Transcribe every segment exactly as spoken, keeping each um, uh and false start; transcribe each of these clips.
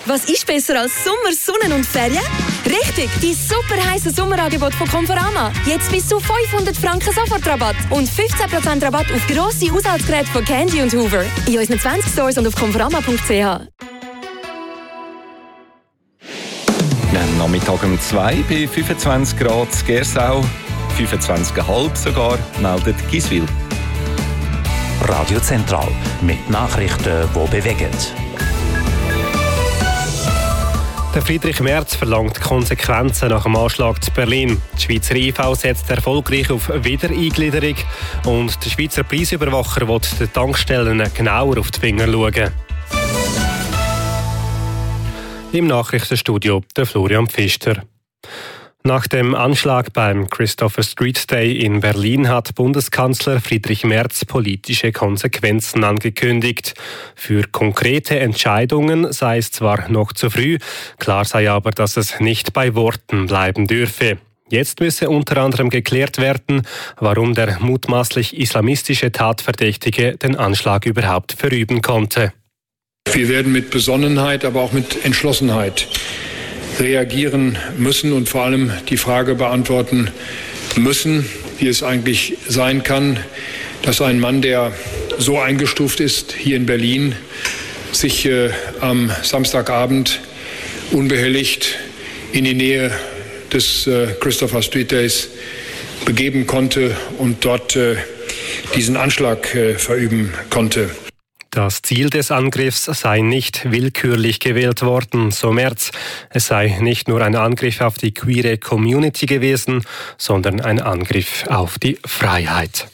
Was ist besser als Sommer, Sonnen und Ferien? Richtig, die super heiße Sommerangebot von Conforama. Jetzt bis zu fünfhundert Franken Sofortrabatt und fünfzehn Prozent Rabatt auf grosse Haushaltsgeräte von Candy und Hoover. In unseren zwanzig Stores und auf conforama punkt c h. Am Nachmittag um zwei bei fünfundzwanzig Grad in Gersau, fünfundzwanzig Komma fünf sogar, meldet Giswil. Radio Zentral mit Nachrichten, die bewegen. Der Friedrich Merz verlangt Konsequenzen nach dem Anschlag zu Berlin. Die Schweizer I V setzt erfolgreich auf Wiedereingliederung und der Schweizer Preisüberwacher will den Tankstellen genauer auf die Finger schauen. Im Nachrichtenstudio der Florian Pfister. Nach dem Anschlag beim Christopher Street Day in Berlin hat Bundeskanzler Friedrich Merz politische Konsequenzen angekündigt. Für konkrete Entscheidungen sei es zwar noch zu früh, klar sei aber, dass es nicht bei Worten bleiben dürfe. Jetzt müsse unter anderem geklärt werden, warum der mutmaßlich islamistische Tatverdächtige den Anschlag überhaupt verüben konnte. Wir werden mit Besonnenheit, aber auch mit Entschlossenheit reagieren müssen und vor allem die Frage beantworten müssen, wie es eigentlich sein kann, dass ein Mann, der so eingestuft ist hier in Berlin, sich äh, am Samstagabend unbehelligt in die Nähe des äh, Christopher Street Days begeben konnte und dort äh, diesen Anschlag äh, verüben konnte. Das Ziel des Angriffs sei nicht willkürlich gewählt worden, so Merz. Es sei nicht nur ein Angriff auf die queere Community gewesen, sondern ein Angriff auf die Freiheit.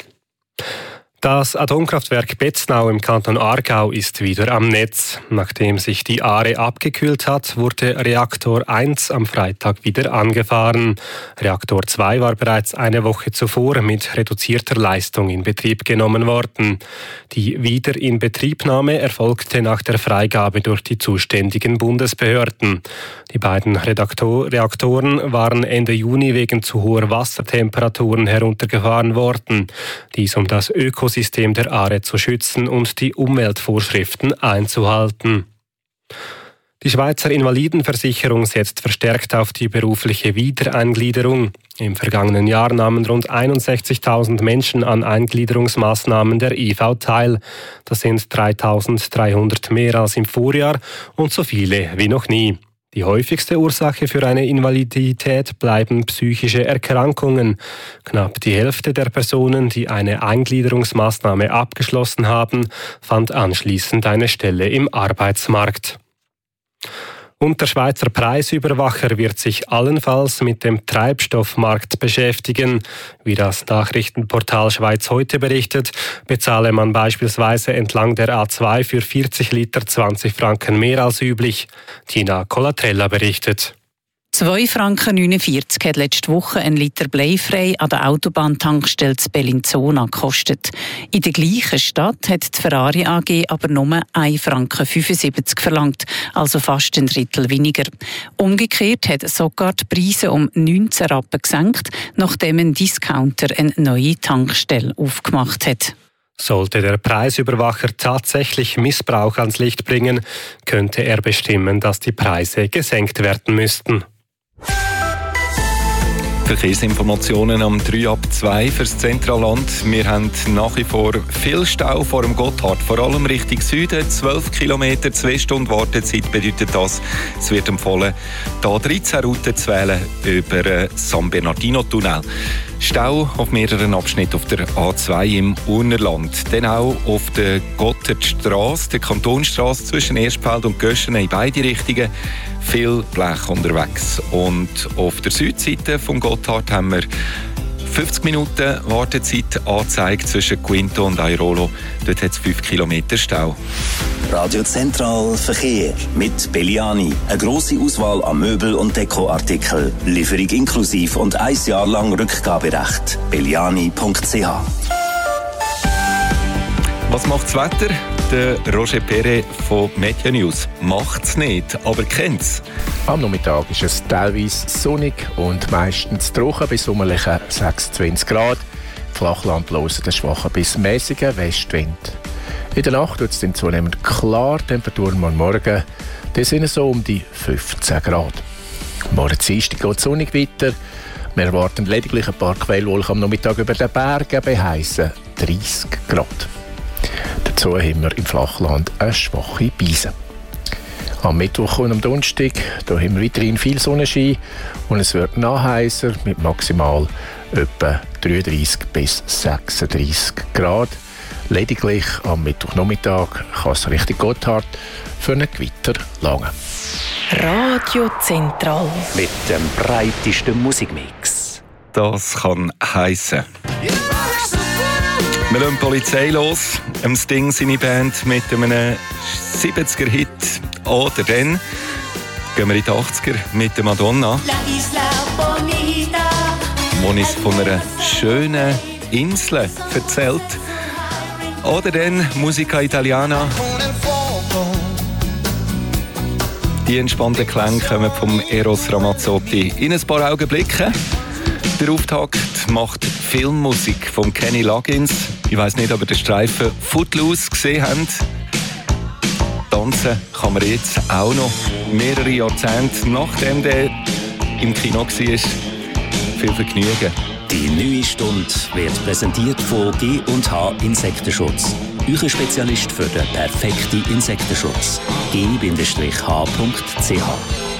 Das Atomkraftwerk Betznau im Kanton Aargau ist wieder am Netz. Nachdem sich die Aare abgekühlt hat, wurde Reaktor eins am Freitag wieder angefahren. Reaktor zwei war bereits eine Woche zuvor mit reduzierter Leistung in Betrieb genommen worden. Die Wiederinbetriebnahme erfolgte nach der Freigabe durch die zuständigen Bundesbehörden. Die beiden Redaktor- Reaktoren waren Ende Juni wegen zu hoher Wassertemperaturen heruntergefahren worden. Dies um das Ökosystem System der Aare zu schützen und die Umweltvorschriften einzuhalten. Die Schweizer Invalidenversicherung setzt verstärkt auf die berufliche Wiedereingliederung. Im vergangenen Jahr nahmen rund einundsechzigtausend Menschen an Eingliederungsmaßnahmen der I V teil. Das sind dreitausenddreihundert mehr als im Vorjahr und so viele wie noch nie. Die häufigste Ursache für eine Invalidität bleiben psychische Erkrankungen. Knapp die Hälfte der Personen, die eine Eingliederungsmaßnahme abgeschlossen haben, fand anschließend eine Stelle im Arbeitsmarkt. Und der Schweizer Preisüberwacher wird sich allenfalls mit dem Treibstoffmarkt beschäftigen. Wie das Nachrichtenportal Schweiz heute berichtet, bezahle man beispielsweise entlang der A zwei für vierzig Liter zwanzig Franken mehr als üblich. Tina Colatrella berichtet. zwei Franken neunundvierzig hat letzte Woche ein Liter bleifrei an der Autobahntankstelle zu Bellinzona gekostet. In der gleichen Stadt hat die Ferrari A G aber nur ein Franken fünfundsiebzig verlangt, also fast ein Drittel weniger. Umgekehrt hat sogar die Preise um neunzehn Rappen gesenkt, nachdem ein Discounter eine neue Tankstelle aufgemacht hat. Sollte der Preisüberwacher tatsächlich Missbrauch ans Licht bringen, könnte er bestimmen, dass die Preise gesenkt werden müssten. Verkehrsinformationen am drei ab zwei fürs Zentralland. Wir haben nach wie vor viel Stau vor dem Gotthard, vor allem Richtung Süden. zwölf Kilometer, zwei Stunden Wartezeit bedeutet das. Es wird empfohlen, die A dreizehn Route zu wählen über den San Bernardino-Tunnel. Stau auf mehreren Abschnitten auf der A zwei im Urnerland. Dann auch auf der Gotthardstrasse, der Kantonstrasse zwischen Erstfeld und Göschen in beide Richtungen. Viel Blech unterwegs. Und auf der Südseite vom Gotthard haben wir fünfzig Minuten Wartezeit angezeigt zwischen Quinto und Airolo. Dort hat es fünf Kilometer Stau. Radio Zentral Verkehr mit Belliani. Eine grosse Auswahl an Möbel- und Dekoartikeln. Lieferung inklusiv und ein Jahr lang Rückgaberecht. belliani punkt c h. Was macht das Wetter? Der Roger Perret von Media News macht es nicht, aber kennt es. Am Nachmittag ist es teilweise sonnig und meistens trocken bis sommerliche sechsundzwanzig Grad. Flachland bloßen den schwachen bis mäßigen Westwind. In der Nacht wird es dann zunehmend klar, Temperaturen am Morgen Das sind so um die fünfzehn Grad. Morgen Dienstag geht es sonnig weiter. Wir erwarten lediglich ein paar Quellwolken am Nachmittag über den Bergen bei heissen dreißig Grad. Dazu haben wir im Flachland eine schwache Beise. Am Mittwoch und am Donnerstag da haben wir weiterhin viel Sonnenschein und es wird nachheiser mit maximal etwa dreiunddreißig bis sechsunddreißig Grad. Lediglich am Mittwochnachmittag kann es richtig Gotthard für einen Gewitter langen. Radio Zentral. Mit dem breitesten Musikmix. Das kann heissen. Wir lassen die Polizei los. Am Sting seine Band mit einem siebziger-Hit. Oder dann gehen wir in die achtziger mit der Madonna. Wo uns von einer schönen Insel erzählt. Oder dann Musica Italiana. Die entspannten Klänge kommen vom Eros Ramazzotti. In ein paar Augenblicken. Der Auftakt macht Filmmusik von Kenny Loggins. Ich weiss nicht, ob ihr den Streifen Footloose gesehen habt. Tanzen kann man jetzt auch noch mehrere Jahrzehnte, nachdem der im Kino war. Viel Vergnügen. Die neue Stunde wird präsentiert von G und H Insektenschutz. Euer Spezialist für den perfekten Insektenschutz. G H punkt C H